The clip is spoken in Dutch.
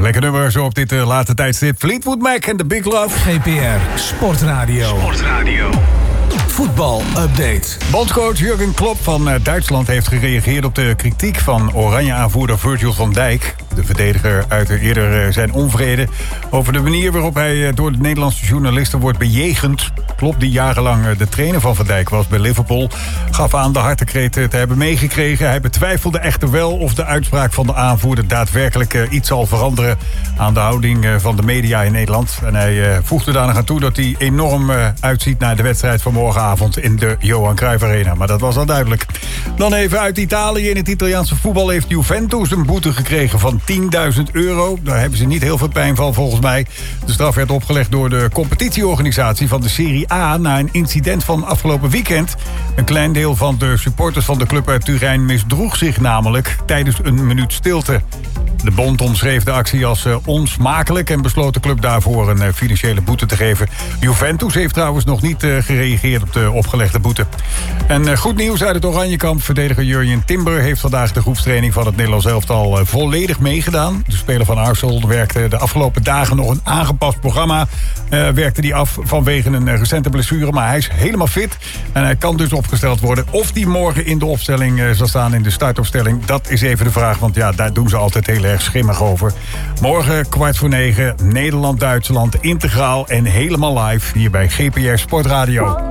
Lekker nummer zo op dit late tijdstip. Fleetwood Mac en The Big Love. GPR Sportradio. Voetbal-update. Bondscoach Jurgen Klopp van Duitsland heeft gereageerd op de kritiek van Oranje-aanvoerder Virgil van Dijk. De verdediger uitte eerder zijn onvrede over de manier waarop hij door de Nederlandse journalisten wordt bejegend. Klopp, die jarenlang de trainer van Dijk was bij Liverpool, gaf aan de hartekreet te hebben meegekregen. Hij betwijfelde echter wel of de uitspraak van de aanvoerder daadwerkelijk iets zal veranderen aan de houding van de media in Nederland. En hij voegde daar nog aan toe dat hij enorm uitziet naar de wedstrijd van morgenavond in de Johan Cruijff Arena. Maar dat was al duidelijk. Dan even uit Italië. In het Italiaanse voetbal heeft Juventus een boete gekregen van €10.000. Daar hebben ze niet heel veel pijn van volgens mij. De straf werd opgelegd door de competitieorganisatie van de Serie A na een incident van afgelopen weekend. Een klein deel van de supporters van de club uit Turijn misdroeg zich namelijk tijdens een minuut stilte. De bond omschreef de actie als onsmakelijk en besloot de club daarvoor een financiële boete te geven. Juventus heeft trouwens nog niet gereageerd op de opgelegde boete. En goed nieuws uit het Oranjekamp. Verdediger Jurjen Timber heeft vandaag de groepstraining van het Nederlands elftal volledig meegedaan. De speler van Arsenal werkte de afgelopen dagen nog een aangepast programma. Werkte die af vanwege een recente blessure, maar hij is helemaal fit. En hij kan dus opgesteld worden. Of die morgen in de opstelling zal staan, in de startopstelling, dat is even de vraag. Want ja, daar doen ze altijd heel erg schimmig over. Morgen 8:45, Nederland-Duitsland, integraal en helemaal live hier bij GPR Sportradio.